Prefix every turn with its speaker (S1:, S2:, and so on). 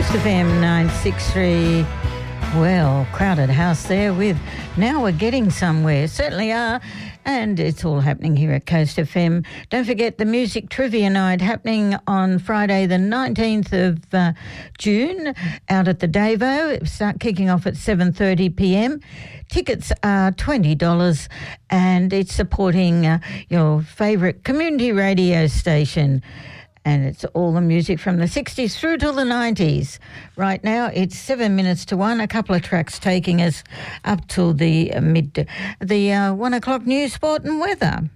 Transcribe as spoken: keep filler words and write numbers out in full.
S1: Coast F M nine sixty-three. Well, crowded house there with Now We're Getting Somewhere. Certainly are. And it's all happening here at Coast F M. Don't forget the Music Trivia Night happening on Friday the nineteenth of uh, June out at the Davo. Start kicking off at seven thirty p m. Tickets are twenty dollars and it's supporting uh, your favourite community radio station. And it's all the music from the sixties through till the nineties. Right now, it's seven minutes to one. A couple of tracks taking us up till the uh, mid, the uh, one o'clock news, sport and weather.